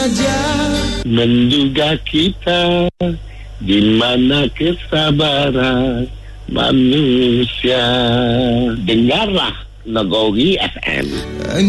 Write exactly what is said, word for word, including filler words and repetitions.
saja menduga kita di mana kesabaran manusia. Dengarlah Nagori F M.